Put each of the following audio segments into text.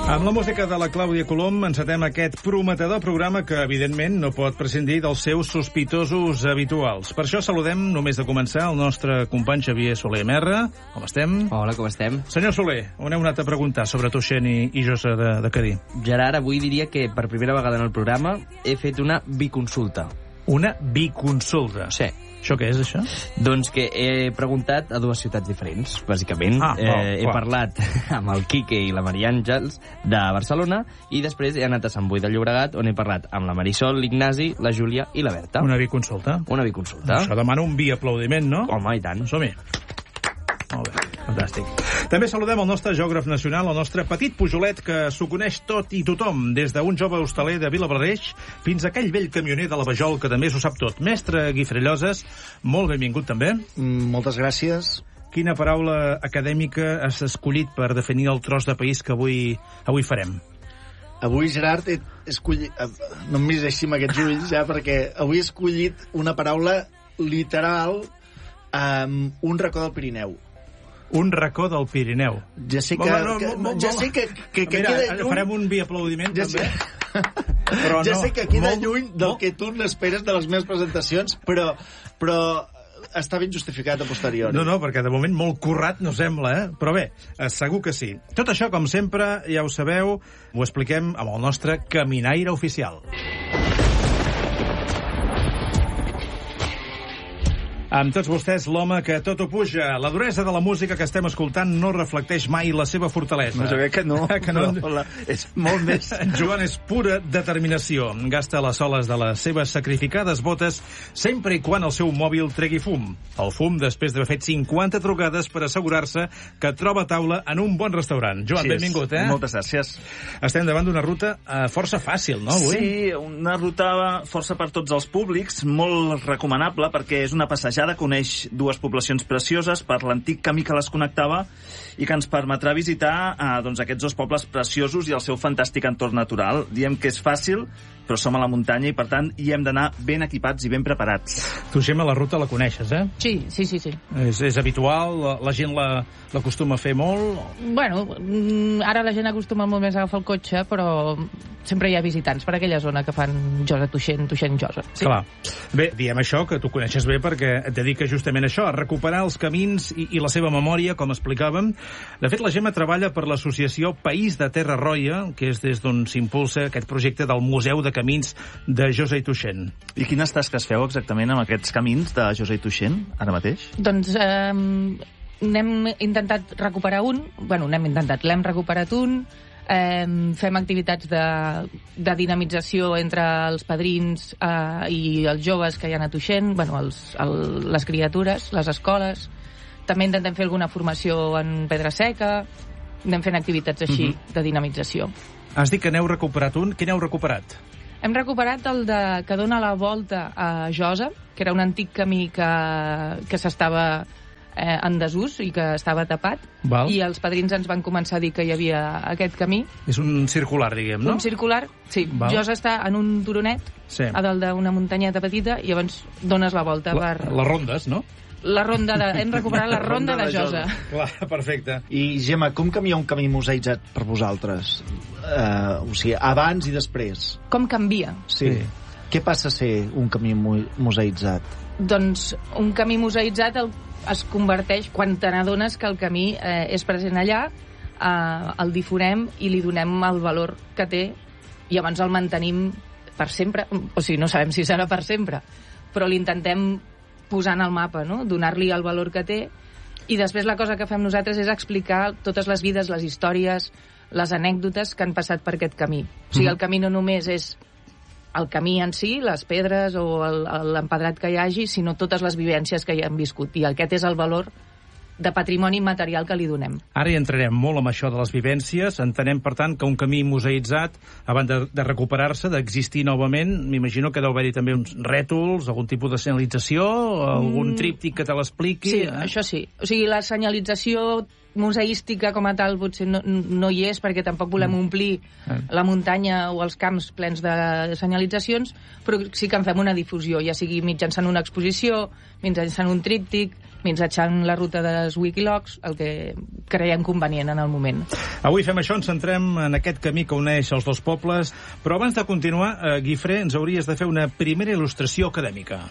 Amb la música de la Clàudia Colom encetem aquest prometedor programa que, evidentment, no pot prescindir dels seus sospitosos habituals. Per això saludem, només de començar, el nostre company Xavier Soler Merra. Com estem? Hola, com estem? Senyor Soler, on heu anat a preguntar sobre Tuixén i Josa de Cadí? Gerard, avui diria que per primera vegada en el programa he fet una biconsulta. Una biconsulta? Sí. Això què és, això? Doncs que he preguntat a dues ciutats diferents, bàsicament. He parlat amb el Quique i la Maria Àngels de Barcelona i després he anat a Sant Boi de Llobregat, on he parlat amb la Marisol, l'Ignasi, la Júlia i la Berta. Una biconsulta? Una biconsulta. Això demana un biaplaudiment, no? Home, i tant. Som-hi. Molt bé, fantàstic. També saludem el nostre geògraf nacional, el nostre petit pujolet que s'ho coneix tot i tothom, des d'un jove hostaler de Vilablareix fins a aquell vell camioner de la Vajol que també s'ho sap tot. Mestre Guifré Lloses, molt benvingut també. Moltes gràcies. Quina paraula acadèmica has escollit per definir el tros de país que avui farem? Avui, Gerard, he escollit... No em miris així amb aquests ulls, ja, perquè avui he escollit una paraula literal, un racó del Pirineu. Un racó del Pirineu. Ja sé que... Ja sé que mira, queda lluny... farem un biaplaudiment, ja també. Però ja sé que queda lluny del que tu n'esperes de les meves presentacions, però està ben justificat a posteriori. No, perquè de moment molt currat no sembla, eh? Però bé, segur que sí. Tot això, com sempre, ja ho sabeu, ho expliquem amb el nostre caminaire oficial. Amb tots vostès, l'home que tot ho puja. La duresa de la música que estem escoltant no reflecteix mai la seva fortalesa. No, jo crec que no. Que no? És molt més... En Joan és pura determinació. Gasta les soles de les seves sacrificades botes sempre i quan el seu mòbil tregui fum. El fum després d'haver fet 50 trucades per assegurar-se que troba taula en un bon restaurant. Joan, benvingut, eh? Moltes gràcies. Estem davant d'una ruta força fàcil, no, avui? Sí, una ruta força per tots els públics, molt recomanable perquè és una passejada, coneix dues poblacions precioses per l'antic camí que les connectava i que ens permetrà visitar doncs, aquests dos pobles preciosos i el seu fantàstic entorn natural. Diem que és fàcil, però som a la muntanya i, per tant, hi hem d'anar ben equipats i ben preparats. Tu, Gemma, la ruta la coneixes, eh? Sí. És habitual? La gent l'acostuma a fer molt? Bueno, ara la gent acostuma molt més a agafar el cotxe, però sempre hi ha visitants per aquella zona que fan Josa-Tuixén, Tuixén-Josa. Sí. Clar. Bé, diem això, que tu coneixes bé, perquè et dediques justament a això, a recuperar els camins i la seva memòria, com explicàvem. De fet, la Gemma treballa per l'associació País de Terra Roia, que és des d'on s'impulsa aquest projecte del Museu de Camins de Josa i Tuixén. I quines tasques feu exactament amb aquests camins de Josa i Tuixén, ara mateix? Doncs n'hem intentat recuperar un. Bueno, l'hem recuperat un. Fem activitats de dinamització entre els padrins i els joves que hi ha a Tuixén, bueno, les criatures, les escoles. També intentem fer alguna formació en pedra seca. Anem fent activitats així, de dinamització. Has dit que n'heu recuperat un. Quin heu recuperat? Hem recuperat el que dona la volta a Josa, que era un antic camí que s'estava en desús i que estava tapat. Val. I els padrins ens van començar a dir que hi havia aquest camí. És un circular, diguem, no? Un circular, sí. Val. Josa està en un turonet, sí, a dalt d'una muntanyeta petita, i llavors dones la volta per... Les rondes, no? Hem recuperat la ronda de Josa. Clar, perfecte. I, Gemma, com canvia un camí museïtzat per vosaltres? O sigui, abans i després. Com canvia? Sí. Què passa a ser un camí museïtzat? Doncs un camí museïtzat es converteix, quan te n'adones que el camí és present allà, el difonem i li donem el valor que té i abans el mantenim per sempre. O sigui, no sabem si serà per sempre, però l'intentem posar en el mapa, no? Donar-li el valor que té, i després la cosa que fem nosaltres és explicar totes les vides, les històries, les anècdotes que han passat per aquest camí. O sigui, el camí no només és el camí en si, les pedres o l'empedrat que hi hagi, sinó totes les vivències que hi han viscut, i aquest és el valor de patrimoni material que li donem. Ara hi entrarem molt amb això de les vivències. Entenem, per tant, que un camí museïtzat, abans de recuperar-se, d'existir novament, m'imagino que deu haver-hi també uns rètols, algun tipus de senyalització, algun tríptic que te l'expliqui. Sí, això sí. O sigui, la senyalització museística com a tal potser no hi és, perquè tampoc volem omplir la muntanya o els camps plens de senyalitzacions, però sí que en fem una difusió, ja sigui mitjançant una exposició, mitjançant un tríptic, missatjant la ruta dels Wikilocs, el que creiem convenient en el moment. Avui fem això, ens centrem en aquest camí que uneix els dos pobles, però abans de continuar, Guifré, ens hauries de fer una primera il·lustració acadèmica.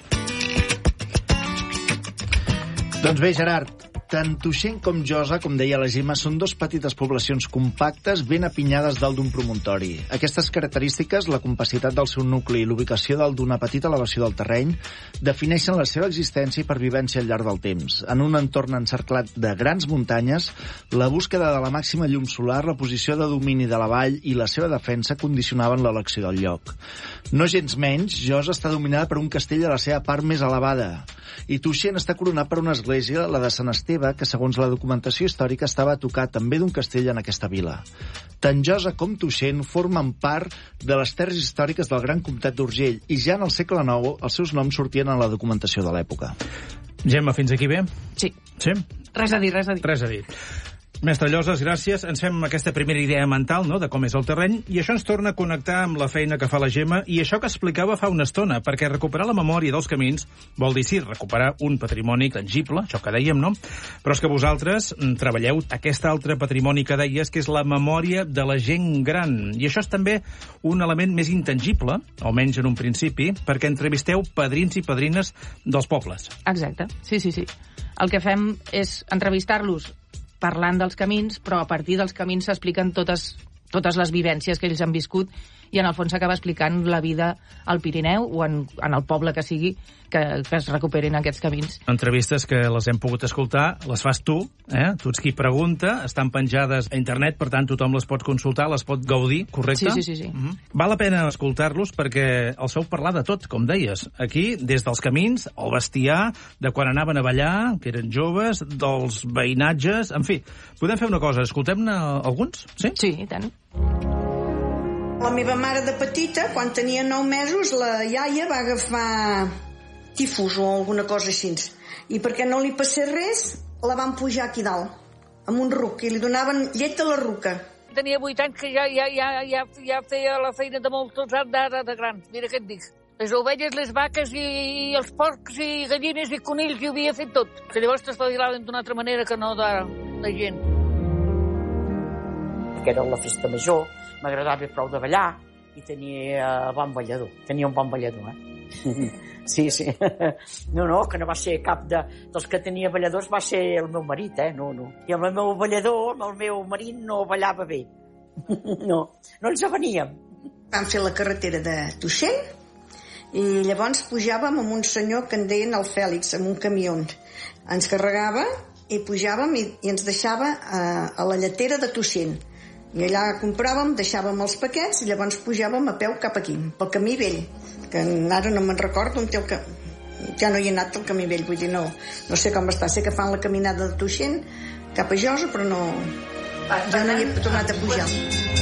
Doncs bé, Gerard, tant Tuixén com Josa, com deia la Gemma, són dos petites poblacions compactes ben apinyades dalt d'un promontori. Aquestes característiques, la compacitat del seu nucli i l'ubicació dalt d'una petita elevació del terreny, defineixen la seva existència i pervivència al llarg del temps. En un entorn encerclat de grans muntanyes, la búsqueda de la màxima llum solar, la posició de domini de la vall i la seva defensa condicionaven l'elecció del lloc. No gens menys, Josa està dominada per un castell a la seva part més elevada, i Tuixén està coronat per una església, la de Sant Esteve, que segons la documentació històrica estava a tocar també d'un castell en aquesta vila. Tant Josa com Tuixén formen part de les terres històriques del Gran Comtat d'Urgell i ja en el segle IX els seus noms sortien en la documentació de l'època. Gemma, fins aquí bé? Sí. Sí? Res a dir. Res a dir. Mestre Lloses, gràcies. Ens fem aquesta primera idea mental, no?, de com és el terreny, i això ens torna a connectar amb la feina que fa la Gemma i això que explicava fa una estona, perquè recuperar la memòria dels camins vol dir, sí, recuperar un patrimoni tangible, això que dèiem, no? Però és que vosaltres treballeu aquest altre patrimoni que deies, que és la memòria de la gent gran. I això és també un element més intangible, almenys en un principi, perquè entrevisteu padrins i padrines dels pobles. Exacte, sí. El que fem és entrevistar-los parlant dels camins, però a partir dels camins s'expliquen totes les vivències que ells han viscut i en el fons s'acaba explicant la vida al Pirineu o en el poble que sigui que es recuperin aquests camins. Entrevistes que les hem pogut escoltar, les fas tu, tu ets qui pregunta, estan penjades a internet, per tant tothom les pot consultar, les pot gaudir, correcte? Sí. Val la pena escoltar-los perquè els feu parlar de tot, com deies. Aquí, des dels camins, el bestiar, de quan anaven a ballar, que eren joves, dels veïnatges, en fi. Podem fer una cosa, escoltem-ne alguns? Sí? Sí, i tant. La meva mare de petita, quan tenia 9 mesos, la iaia va agafar tifus o alguna cosa així. I perquè no li passés res, la van pujar aquí dalt, amb un ruc, i li donaven llet a la ruca. Tenia 8 anys que ja feia la feina de molts anys d'ara de gran. Mira què et dic. Les ovelles, les vaques i els porcs i gallines i conills i ho havia fet tot. Que llavors t'espavilaven d'una altra manera que no d'ara, la gent. Que era la festa major, m'agradava prou de ballar i tenia bon ballador. Tenia un bon ballador, Sí. No, que no va ser cap dels que tenia balladors, va ser el meu marit, No. I amb el meu ballador, amb el meu marit, no ballava bé. No ens aveníem. Vam fer la carretera de Tuixén i llavors pujàvem amb un senyor que en deien el Fèlix, amb un camió. Ens carregava i pujàvem i ens deixava a la lletera de Tuixén. I allà compràvem, deixàvem els paquets i llavors pujàvem a peu cap aquí, pel camí vell, que ara no me'n recordo on té el camí. Ja no hi he anat al camí vell, vull dir, no sé com està. Sé que fan la caminada de Tuixén cap a Josa, però no, ja no hi he tornat a pujar.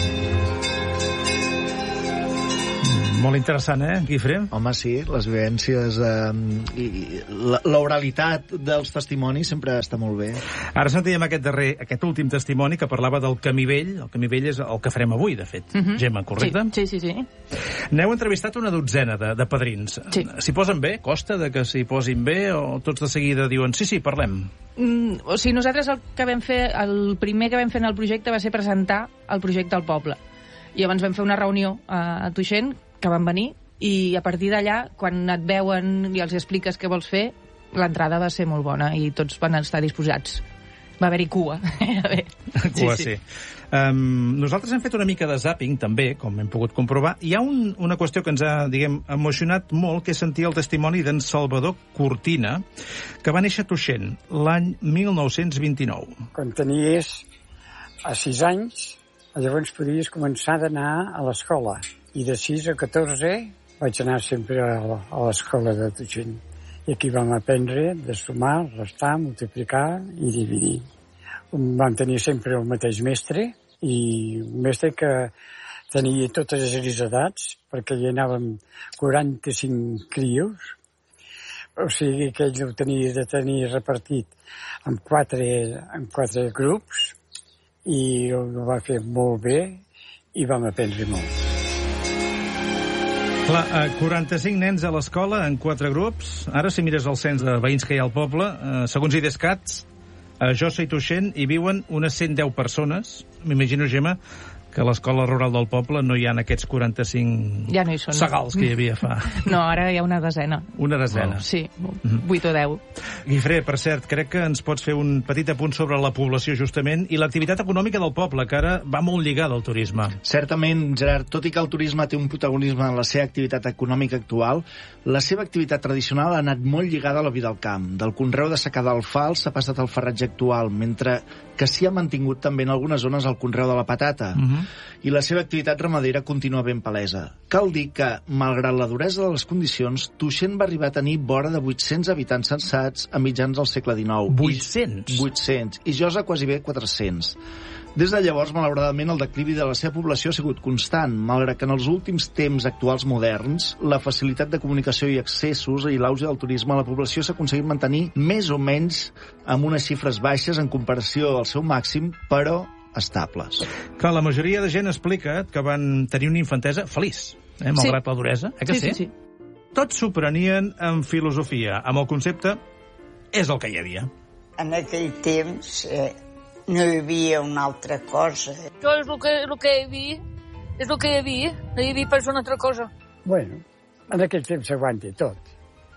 Molt interessant, Guifré? Home, sí, les vivències i l'oralitat dels testimonis sempre està molt bé. Ara sentíem aquest últim testimoni que parlava del camí vell. El camí vell és el que farem avui, de fet. Gemma, correcte? Sí. N'heu entrevistat una dotzena de padrins. Sí. S'hi posen bé? Costa de que s'hi posin bé? O tots de seguida diuen, sí, parlem? O sigui, nosaltres el primer que vam fer en el projecte va ser presentar el projecte al poble. I llavors vam fer una reunió a Tuixén, que van venir, i a partir d'allà, quan et veuen i els expliques què vols fer, l'entrada va ser molt bona i tots van estar disposats. Va haver-hi cua. Cua, sí. Nosaltres hem fet una mica de zàping, també, com hem pogut comprovar. Hi ha una qüestió que ens ha, emocionat molt, que és sentir el testimoni d'en Salvador Cortina, que va néixer a Tuixén l'any 1929. Quan tenies 6 anys, llavors podies començar d'anar a l'escola. I de 6 a 14 vaig anar sempre a l'escola de Tuixén. I aquí vam aprendre de sumar, restar, multiplicar i dividir. Vam tenir sempre el mateix mestre, i un mestre que tenia totes les edats, perquè hi anàvem 45 crios, o sigui que ell ho tenia de tenir repartit en quatre grups, i ho va fer molt bé i vam aprendre molt. Clar, 45 nens a l'escola en 4 grups. Ara, si mires el cens de veïns que hi ha al poble, segons IDESCAT, a Josa i Tuixén hi viuen unes 110 persones. M'imagino, Gemma, que a l'escola rural del poble no hi ha aquests 45 ja no hi són. Segals que hi havia fa. No, ara hi ha una desena. Una desena. Sí, 8 o 10. Guifré, per cert, crec que ens pots fer un petit apunt sobre la població, justament, i l'activitat econòmica del poble, que ara va molt lligada al turisme. Certament, Gerard, tot i que el turisme té un protagonisme en la seva activitat econòmica actual, la seva activitat tradicional ha anat molt lligada a la vida al camp. Del conreu de secà d'alfals s'ha passat al farratge actual, mentre que s'hi ha mantingut també en algunes zones el conreu de la patata. I la seva activitat ramadera continua ben palesa. Cal dir que, malgrat la duresa de les condicions, Tuixén va arribar a tenir vora de 800 habitants censats a mitjans del segle XIX. 800? 800. I Josa quasi bé 400. Des de llavors, malauradament, el declivi de la seva població ha sigut constant, malgrat que en els últims temps actuals moderns, la facilitat de comunicació i accessos i l'auge del turisme, la població s'ha aconseguit mantenir més o menys amb unes xifres baixes en comparació al seu màxim, però estables. Clar, la majoria de gent explica que van tenir una infantesa feliç, malgrat la duresa. Que sí? Sí. Tots s'ho prenien amb filosofia, amb el concepte és el que hi havia. En aquell temps no hi havia una altra cosa. Això és el que hi havia. És el que hi havia. No hi havia pas una altra cosa. Bueno, en aquell temps s'aguanta tot.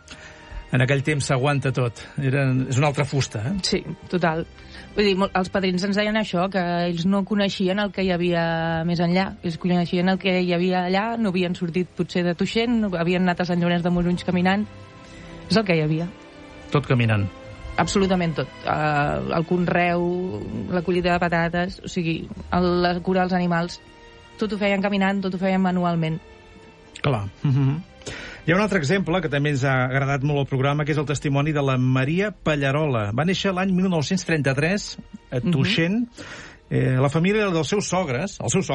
En aquell temps s'aguanta tot. És una altra fusta, Sí, total. Vull dir, els padrins ens deien això, que ells no coneixien el que hi havia més enllà. Ells coneixien el que hi havia allà, no havien sortit potser de Tuixén, no havien anat a Sant Llorenç de Morunys caminant. És el que hi havia. Tot caminant. Absolutament tot. El conreu, la collita de patates, o sigui, la cura dels animals, tot ho feien caminant, tot ho feien manualment. Clar. Hi ha un altre exemple que també ens ha agradat molt al programa, que és el testimoni de la Maria Pallarola. Va néixer l'any 1933 a Tuixén. La família dels seus sogres,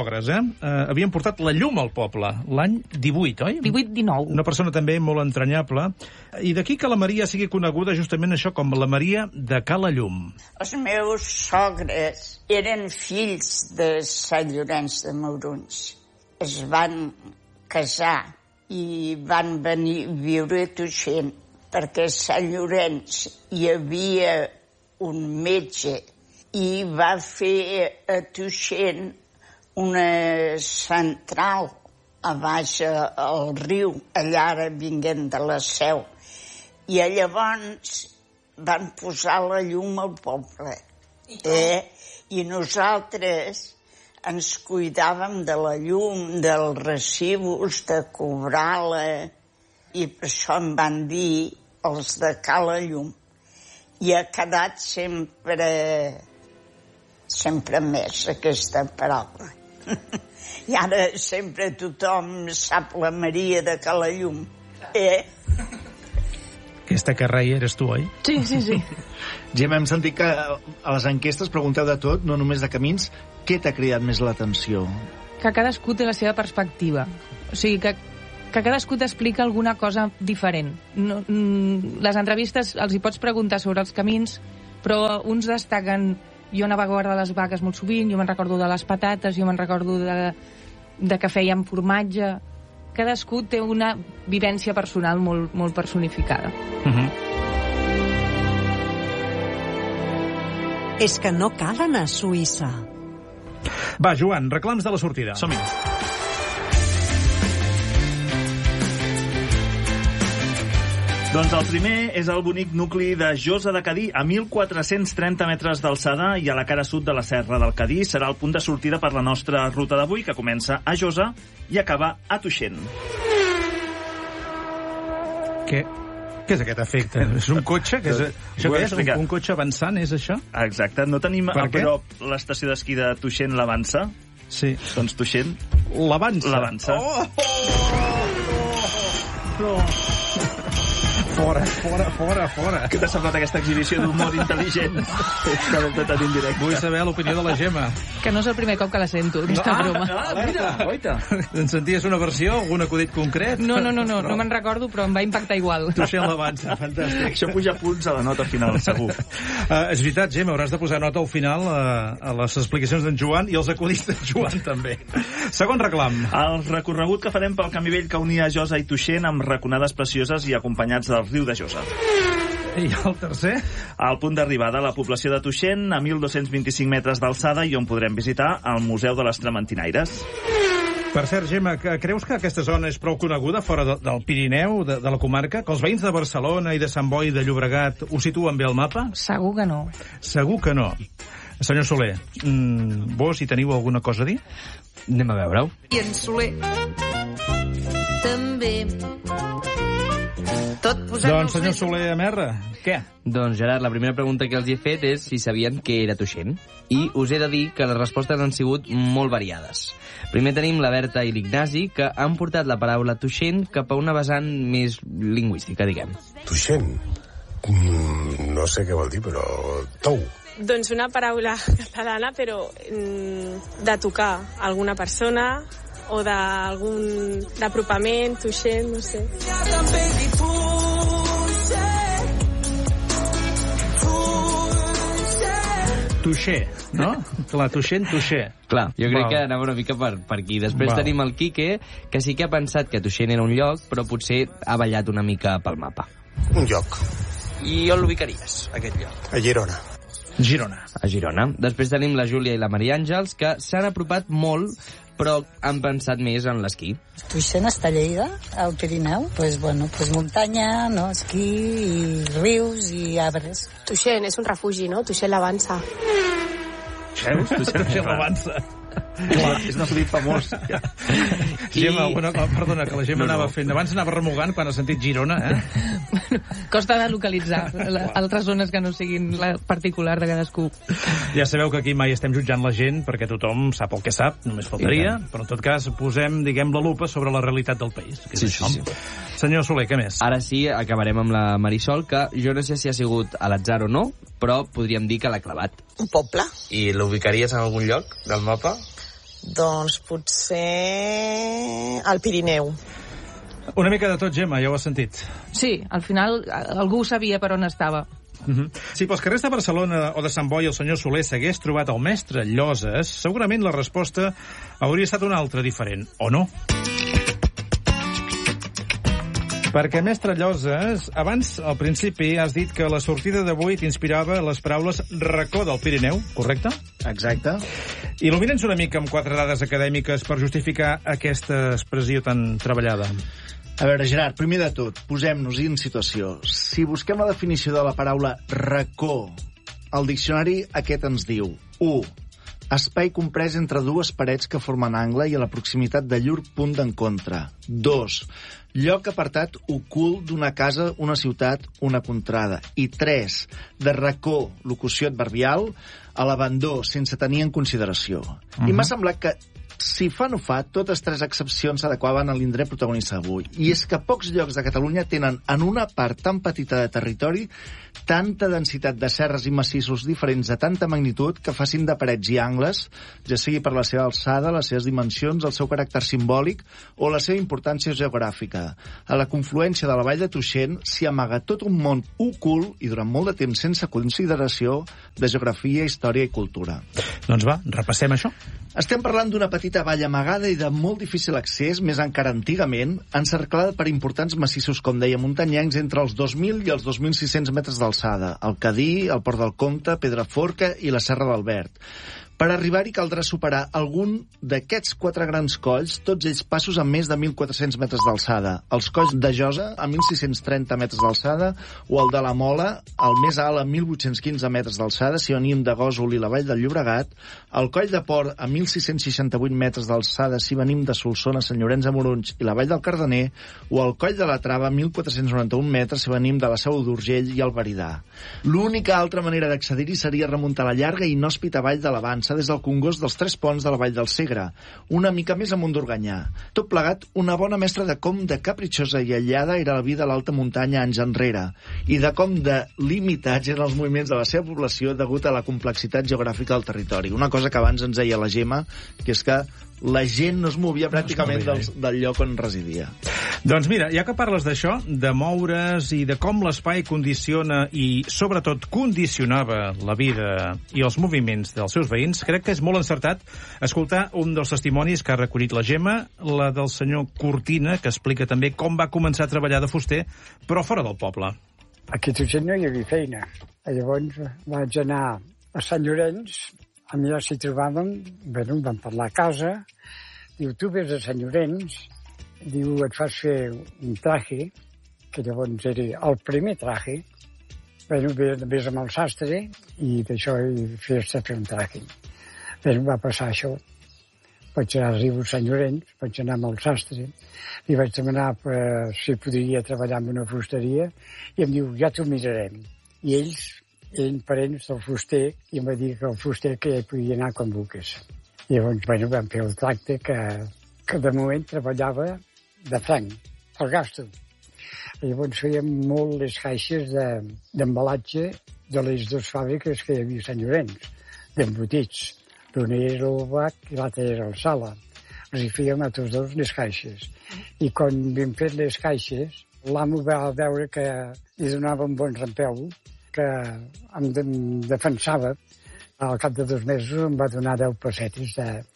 havien portat la llum al poble l'any 18, oi? 18-19. Una persona també molt entranyable. I d'aquí que la Maria sigui coneguda justament això com la Maria de Cala Llum. Els meus sogres eren fills de Sant Llorenç de Morunys. Es van casar i van venir a viure a Tuixén, perquè a Sant Llorenç hi havia un metge i va fer a Tuixén una central a baix al riu, allà ara vinguent de la Seu. I llavors van posar la llum al poble. I nosaltres ens cuidàvem de la llum, dels residus, de cobrar-la, i per això em van dir els de Cala Llum. I ha quedat sempre més aquesta paraula. I ara sempre tothom sap la Maria de Cala Llum. Aquesta que reia eres tu, oi? Sí. Gemma, hem sentit que a les enquestes pregunteu de tot, no només de camins. Què t'ha cridat més l'atenció? Que cadascú té la seva perspectiva. O sigui, que cadascú t'explica alguna cosa diferent. No, les entrevistes els hi pots preguntar sobre els camins, però uns destaquen... Jo anava a guardar les vaques molt sovint, jo me'n recordo de les patates, jo me'n recordo de que fèiem formatge. Cadascú té una vivència personal molt, molt personificada. És que no cal anar a Suïssa. Va, Joan, reclams de la sortida. Som-hi. Doncs el primer és el bonic nucli de Josa de Cadí, a 1.430 metres d'alçada i a la cara sud de la Serra del Cadí. Serà el punt de sortida per la nostra ruta d'avui, que comença a Josa i acaba a Tuixén. Què és aquest efecte? És un cotxe? Això què és? Un cotxe avançant, és això? Exacte. No tenim a prop l'estació d'esquí de Tuixén, l'Avança? Sí. Doncs Tuixén... L'Avança. L'Avança. Fora. Què t'ha semblat aquesta exhibició d'humor intel·ligent? Vull saber l'opinió de la Gemma. Que no és el primer cop que la sento, aquesta broma. Mira, oita. En senties una versió? Algun acudit concret? No me'n recordo, però em va impactar igual. Tuixent l'avança, fantàstic. Això puja punts a la nota final, segur. És veritat, Gemma, hauràs de posar nota al final a les explicacions d'en Joan i els acudits d'en Joan, també. Segon reclam. El recorregut que farem pel camí vell que unia Josa i Tuixén amb raconades precioses i acompanyats del riu de Josa. I el tercer? Al punt d'arribada, la població de Tuixén, a 1.225 metres d'alçada, i on podrem visitar el Museu de les Trementinaires. Per cert, Gemma, creus que aquesta zona és prou coneguda fora del Pirineu, de la comarca? Que els veïns de Barcelona i de Sant Boi de Llobregat ho situen bé al mapa? Segur que no. Segur que no. Senyor Soler, vos hi teniu alguna cosa a dir? Anem a veure-ho. I en Soler també. Tot posant... Doncs, senyor Soler Amerra, què? Doncs, Gerard, la primera pregunta que els he fet és si sabien què era Tuixén. I us he de dir que les respostes han sigut molt variades. Primer tenim la Berta i l'Ignasi, que han portat la paraula Tuixén cap a una vessant més lingüística, diguem. Tuixén? No sé què vol dir, però... Tou. Doncs una paraula catalana, però de tocar alguna persona o d'algun d'apropament, Tuixén, no sé. Tuixé, no? Clar, Tuixén, Tuixé. Clar, jo crec que anava una mica per aquí. Després tenim el Quique, que sí que ha pensat que Tuixén era un lloc, però potser ha ballat una mica pel mapa. Un lloc. I on l'ubicaries, aquest lloc? A Girona. A Girona. Després tenim la Júlia i la Maria Àngels, que s'han apropat molt, però han pensat més en l'esquí. Tuixén està a Lleida, al Pirineu. Pues muntanya, no? Esquí, i rius i arbres. Tuixén és un refugi, no? Tuixén l'Avança. Veus? Tuixén l'Avança. Clar, és un acudit famós. Gemma, perdona, que la Gemma anava fent... Abans anava remugant quan ha sentit Girona, Costa de localitzar altres zones que no siguin la particular de cadascú. Ja sabeu que aquí mai estem jutjant la gent, perquè tothom sap el que sap, només faltaria, però en tot cas posem, diguem, la lupa sobre la realitat del país. Sí. Senyor Soler, què més? Ara sí, acabarem amb la Marisol, que jo no sé si ha sigut a l'atzar o no, però podríem dir que l'ha clavat. Un poble. I l'ubicaries en algun lloc del mapa? Doncs potser al Pirineu. Una mica de tot, Gemma, ja ho has sentit. Sí, al final algú sabia per on estava. Si pels carrers de Barcelona o de Sant Boi el senyor Soler s'hagués trobat el mestre Lloses, segurament la resposta hauria estat una altra, diferent, o no? Perquè, mestre Lloses, abans, al principi, has dit que la sortida d'avui t'inspirava les paraules racó del Pirineu, correcte? Exacte. Il·lumina'ns una mica amb 4 dades acadèmiques per justificar aquesta expressió tan treballada. A veure, Gerard, primer de tot, posem-nos-hi en situació. Si busquem la definició de la paraula racó al diccionari, aquest ens diu: 1. Espai comprès entre dues parets que formen angle i a la proximitat de llur punt d'encontre. 2. Lloc apartat ocult d'una casa, una ciutat, una contrada. I 3. De racó, locució adverbial, a l'abandó, sense tenir en consideració. I m'ha semblat que, si fa no fa, totes 3 excepcions s'adequaven a l'indret protagonista d'avui. I és que pocs llocs de Catalunya tenen, en una part tan petita de territori, tanta densitat de serres i massissos diferents de tanta magnitud que facin de parets i angles, ja sigui per la seva alçada, les seves dimensions, el seu caràcter simbòlic o la seva importància geogràfica. A la confluència de la vall de Tuixén s'hi amaga tot un món ocult i durant molt de temps sense consideració de geografia, història i cultura. Doncs va, repassem això. Estem parlant d'una petita vall amagada i de molt difícil accés, més encara antigament, encerclada per importants massissos, com deia, muntanyencs, entre els 2.000 i els 2.600 metres d'alçada. El Cadí, el Port del Comte, Pedraforca i la Serra d'Albert. Per arribar-hi caldrà superar algun d'aquests 4 grans colls, tots ells passos a més de 1.400 metres d'alçada. Els colls de Josa, a 1.630 metres d'alçada, o el de la Mola, el més alt, a 1.815 metres d'alçada, si venim de Gósol i la Vall del Llobregat, el coll de Port, a 1.668 metres d'alçada, si venim de Solsona, Sant Llorenç de Morunys i la Vall del Cardener, o el coll de la Trava, a 1.491 metres, si venim de la Seu d'Urgell i el Veridà. L'única altra manera d'accedir-hi seria remuntar la llarga i inhòspita vall de l'Avança, començar des del Congost dels Tres Ponts de la Vall del Segre, una mica més amunt d'Organyà. Tot plegat, una bona mestra de com de capritxosa i aïllada era la vida a l'alta muntanya anys enrere, i de com de limitats eren els moviments de la seva població degut a la complexitat geogràfica del territori. Una cosa que abans ens deia la Gemma, que és que la gent no es movia pràcticament del lloc on residia. Doncs mira, ja que parles d'això, de moure's i de com l'espai condiciona i, sobretot, condicionava la vida i els moviments dels seus veïns, crec que és molt encertat escoltar un dels testimonis que ha recollit la Gemma, la del senyor Cortina, que explica també com va començar a treballar de fuster, però fora del poble. Aquí a Tuixén no hi havia feina. Llavors vaig anar a Sant Llorenç, a mirar si trobàvem, bueno, vam parlar a casa, diu, tu ves a Sant Llorenç, diu, et fas fer un traje, que llavors era el primer traje, bueno, ves amb el sastre, i d'això fes-te fer un traje. Bueno, va passar això. Vaig anar a Riu Sant Llorenç, vaig anar amb el sastre, li vaig demanar si podria treballar en una fusteria, i em diu, ja t'ho mirarem. I ells parents del fuster, i em va dir que el fuster que ja hi podia anar quan vulgués. I llavors, bueno, vam fer el tracte que de moment treballava de franc, el gasto. I llavors fèiem molt les caixes d'embalatge de les dues fàbriques que hi havia a Sant Llorenç, d'embotits. L'una era el Bac i l'altra era el Sala. Els hi fèiem a tots dos les caixes. I quan vam fet les caixes, l'amo va veure que li donava un bon rampeu, que em defensava. Al cap de 2 mesos em va donar 10 pessetes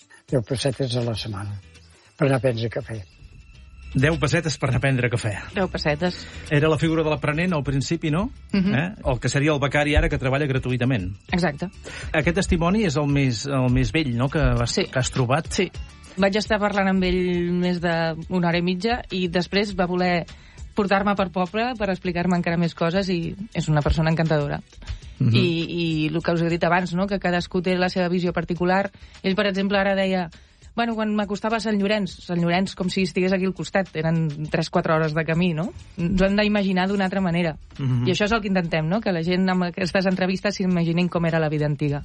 a la setmana per anar a prendre cafè. 10 pessetes per anar a prendre cafè. 10 pessetes. Era la figura de l'aprenent al principi, no? El que seria el becari ara que treballa gratuïtament. Exacte. Aquest testimoni és el més vell, no?, que has trobat. Sí. Vaig estar parlant amb ell més d'una hora i mitja i després va voler portar-me per poble per explicar-me encara més coses i és una persona encantadora. I el que us he dit abans, no?, que cadascú té la seva visió particular. Ell, per exemple, ara deia, bueno, quan m'acostava a Sant Llorenç com si estigués aquí al costat, eren 3-4 hores de camí, no? Ens ho hem d'imaginar d'una altra manera. I això és el que intentem, no?, que la gent amb aquestes entrevistes s'imaginin com era la vida antiga.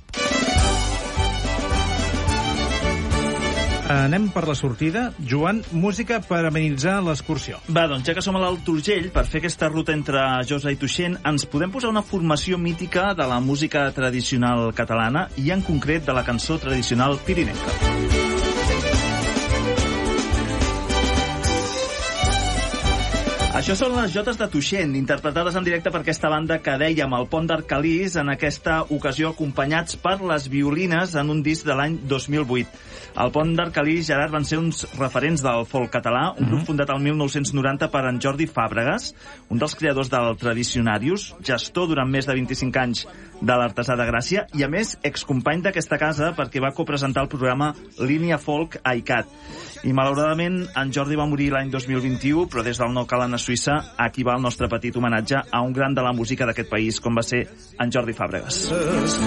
Anem per la sortida. Joan, música per amenitzar l'excursió. Va, doncs, ja que som a l'Alt Urgell, per fer aquesta ruta entre Josa i Tuixén, ens podem posar una formació mítica de la música tradicional catalana i, en concret, de la cançó tradicional pirinenca. Això són les Jotes de Tuixén, interpretades en directe per aquesta banda que dèiem, el Pont d'Arcalís, en aquesta ocasió acompanyats per les violines en un disc de l'any 2008. El Pont d'Arcalís, Gerard, van ser uns referents del folk català, un grup fundat el 1990 per en Jordi Fàbregas, un dels creadors del Tradicionarius, gestor durant més de 25 anys de l'Artesà de Gràcia i, a més, excompany d'aquesta casa perquè va copresentar el programa Línia Folk a ICAT. I, malauradament, en Jordi va morir l'any 2021, però des del Nou Calen a Suïssa, aquí va el nostre petit homenatge a un gran de la música d'aquest país, com va ser en Jordi Fàbregas.